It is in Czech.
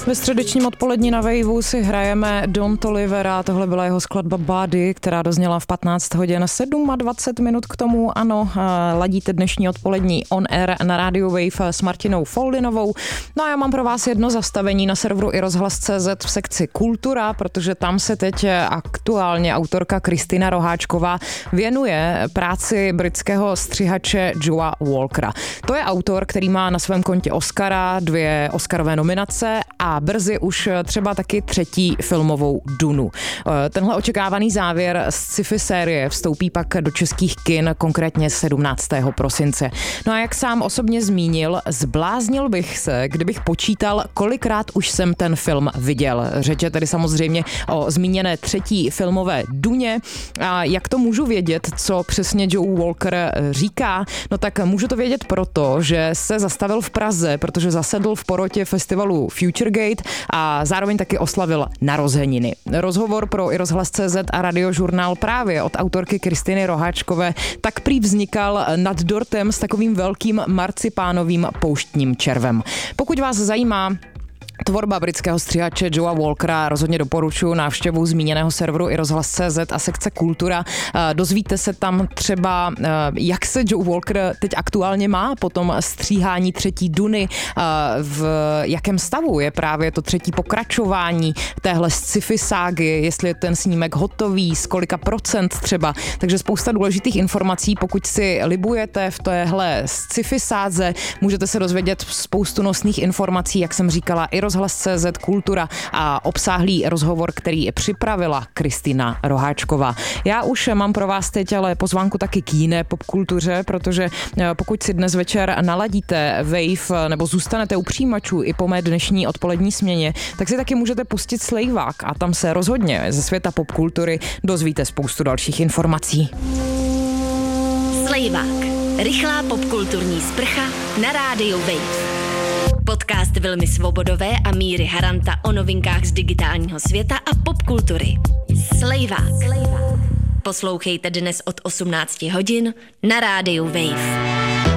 Ve středečním odpolední na Waveu si hrajeme Don Tolivera, tohle byla jeho skladba Body, která dozněla v 15 hodin 27 minut k tomu. Ano, ladíte dnešní odpolední On Air na rádiu Wave s Martinou Foldinovou. No a já mám pro vás jedno zastavení na serveru iRozhlas.cz v sekci Kultura, protože tam se teď aktuálně autorka Kristina Roháčková věnuje práci britského střihače Joea Walkera. To je autor, který má na svém kontě Oscara, 2 Oscarové nominace a brzy už třeba taky 3. filmovou Dunu. Tenhle očekávaný závěr z sci-fi série vstoupí pak do českých kin, konkrétně 17. prosince. No a jak sám osobně zmínil, zbláznil bych se, kdybych počítal, kolikrát už jsem ten film viděl. Řeč je tedy samozřejmě o zmíněné 3. filmové Duně. A jak to můžu vědět, co přesně Joe Walker říká? No tak můžu to vědět proto, že se zastavil v Praze, protože zasedl v porotě festivalu Futuregate a zároveň taky oslavil narozeniny. Rozhovor pro iRozhlas.cz a Radiožurnál právě od autorky Kristiny Roháčkové tak prý vznikal nad dortem s takovým velkým marcipánovým pouštním červem. Pokud vás zajímá tvorba britského střihače Joea Walkera, rozhodně doporučuji návštěvu zmíněného serveru iRozhlas.cz a sekce Kultura. Dozvíte se tam třeba, jak se Joe Walker teď aktuálně má po tom stříhání 3. Duny, v jakém stavu je právě to 3. pokračování téhle sci-fi ságy, jestli je ten snímek hotový, z kolika procent třeba. Takže spousta důležitých informací, pokud si libujete v téhle sci-fi sáze, můžete se dozvědět spoustu nosných informací, jak jsem říkala, iRozhlas.cz, Kultura a obsáhlý rozhovor, který připravila Kristina Roháčková. Já už mám pro vás teď ale pozvánku taky k jiné popkultuře, protože pokud si dnes večer naladíte Wave nebo zůstanete u přijímačů i po mé dnešní odpolední směně, tak si taky můžete pustit Slejvák a tam se rozhodně ze světa popkultury dozvíte spoustu dalších informací. Slejvák. Rychlá popkulturní sprcha na rádiu Wave. Podcast Vilmy Svobodové a Míry Haranta o novinkách z digitálního světa a popkultury. Slejvák. Poslouchejte dnes od 18 hodin na rádiu Wave.